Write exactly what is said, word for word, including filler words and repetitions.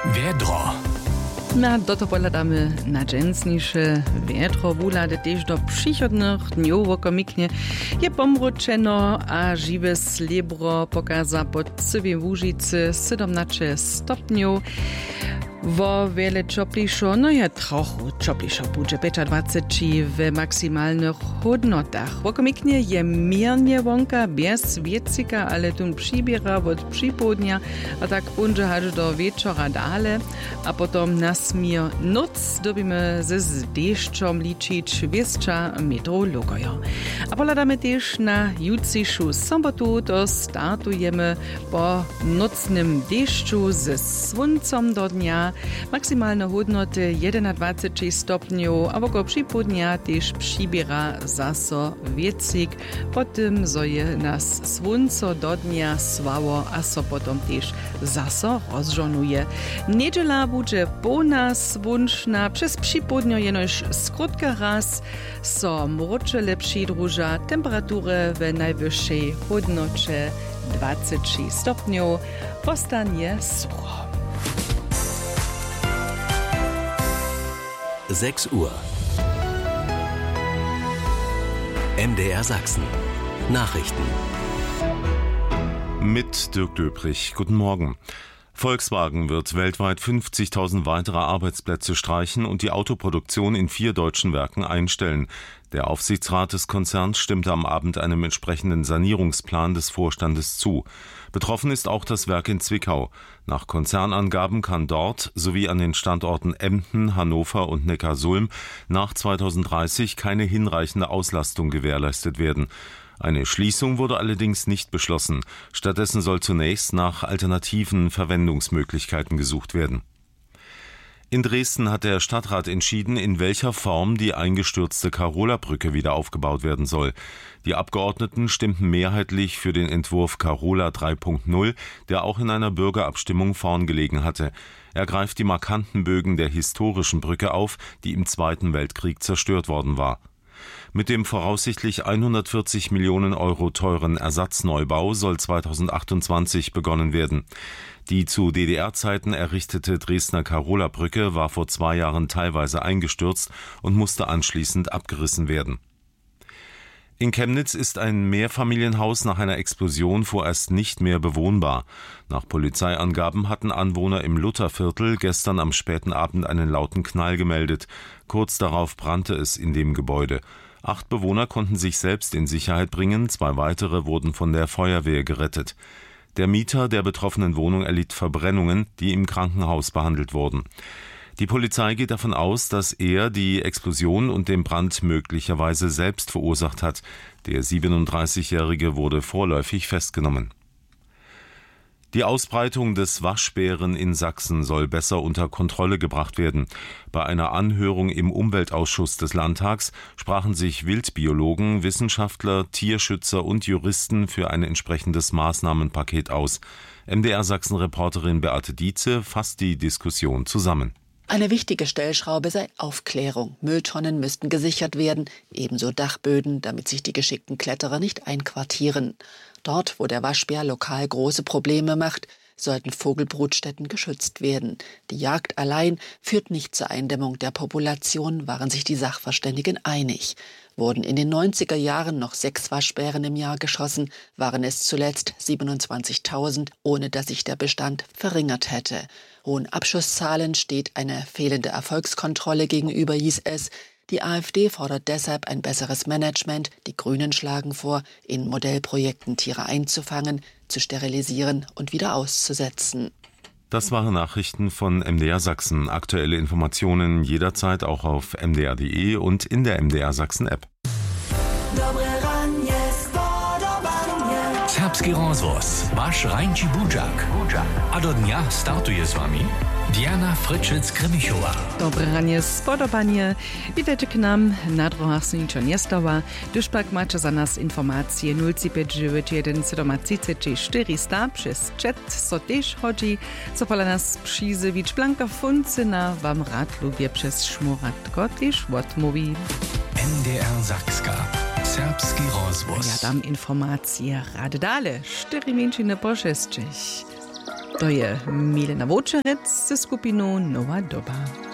Wiedro. Na, doto poladamy na dżęsniejsze wiedro, wulade też do przychodnych dniów okomiknie je pomroczeno, a żywe slebro pokaza pod sobie w Łużycy siedemnaście stopniów. Wo wiele czoplišo, no je trochu czoplišo budže dwadzieścia pięć w maksymalnych hodnotach. Wokomiknie je miernie wonka, bez wiecika, ale tun przybiera od przypołudnia, a tak bunże aż do wieczora dale, a potom na smir noc dobimy ze z deszczom liczyć wieszcza meteorologojo. A poladamy też na jutrzejszą sobotu, to startujemy po nocnym deszczu ze słońcem do dnia. Maksymalne hodnoty dwadzieścia jeden stopniów, a wokół przypołudnia też przybiera zaso wiecik, potem zo je nas słońce do dnia słało, a so potom też zaso rozżonuje. Niedziela będzie pełna słoneczna, przez przypołudnie jenoż skrótka raz so mroczele przydruża, temperatury w najwyższej hodnocie dwadzieścia trzy stopniów, postanie sucho. sechs Uhr. M D R Sachsen. Nachrichten. Mit Dirk Döbrich. Guten Morgen. Volkswagen wird weltweit fünfzigtausend weitere Arbeitsplätze streichen und die Autoproduktion in vier deutschen Werken einstellen. Der Aufsichtsrat des Konzerns stimmte am Abend einem entsprechenden Sanierungsplan des Vorstandes zu. Betroffen ist auch das Werk in Zwickau. Nach Konzernangaben kann dort sowie an den Standorten Emden, Hannover und Neckarsulm nach zweitausenddreißig keine hinreichende Auslastung gewährleistet werden. Eine Schließung wurde allerdings nicht beschlossen. Stattdessen soll zunächst nach alternativen Verwendungsmöglichkeiten gesucht werden. In Dresden hat der Stadtrat entschieden, in welcher Form die eingestürzte Karola-Brücke wieder aufgebaut werden soll. Die Abgeordneten stimmten mehrheitlich für den Entwurf Karola drei Punkt null, der auch in einer Bürgerabstimmung vorn gelegen hatte. Er greift die markanten Bögen der historischen Brücke auf, die im Zweiten Weltkrieg zerstört worden war. Mit dem voraussichtlich hundertvierzig Millionen Euro teuren Ersatzneubau soll zweitausendachtundzwanzig begonnen werden. Die zu D D R-Zeiten errichtete Dresdner Karola-Brücke war vor zwei Jahren teilweise eingestürzt und musste anschließend abgerissen werden. In Chemnitz ist ein Mehrfamilienhaus nach einer Explosion vorerst nicht mehr bewohnbar. Nach Polizeiangaben hatten Anwohner im Lutherviertel gestern am späten Abend einen lauten Knall gemeldet. Kurz darauf brannte es in dem Gebäude. Acht Bewohner konnten sich selbst in Sicherheit bringen, zwei weitere wurden von der Feuerwehr gerettet. Der Mieter der betroffenen Wohnung erlitt Verbrennungen, die im Krankenhaus behandelt wurden. Die Polizei geht davon aus, dass er die Explosion und den Brand möglicherweise selbst verursacht hat. Der siebenunddreißigjährige wurde vorläufig festgenommen. Die Ausbreitung des Waschbären in Sachsen soll besser unter Kontrolle gebracht werden. Bei einer Anhörung im Umweltausschuss des Landtags sprachen sich Wildbiologen, Wissenschaftler, Tierschützer und Juristen für ein entsprechendes Maßnahmenpaket aus. M D R Sachsen-Reporterin Beate Dietze fasst die Diskussion zusammen. Eine wichtige Stellschraube sei Aufklärung. Mülltonnen müssten gesichert werden, ebenso Dachböden, damit sich die geschickten Kletterer nicht einquartieren. Dort, wo der Waschbär lokal große Probleme macht, sollten Vogelbrutstätten geschützt werden. Die Jagd allein führt nicht zur Eindämmung der Population, waren sich die Sachverständigen einig. Wurden in den neunziger Jahren noch sechs Waschbären im Jahr geschossen, waren es zuletzt siebenundzwanzigtausend, ohne dass sich der Bestand verringert hätte. Hohen Abschusszahlen steht eine fehlende Erfolgskontrolle gegenüber, hieß es. Die AfD fordert deshalb ein besseres Management. Die Grünen schlagen vor, in Modellprojekten Tiere einzufangen, zu sterilisieren und wieder auszusetzen. Das waren Nachrichten von M D R Sachsen. Aktuelle Informationen jederzeit auch auf m d r punkt d e und in der M D R Sachsen App. Serbski rozvoz, waš Rajnči Budžak. A do dnia startuje s vami Diana Fryczic-Kremichowa. Dobre ranie, spodobanie. Witajcie k nam na drogach Sniczo Niestowa. Duszpak macie za nas informacje nula pięć dziewięć jeden siedem trzy czterysta przez chat so też chodzi. Co pola nas przyzywić Blanka Funcyna wam rad lubię przez szmuratko też odmówi. M D R Sakska. Serbski rozvoz. Ja dam informacje rady dalej. Cztery mięciny po sześciach. To je Milena Vočerec ze skupinou Nova doba.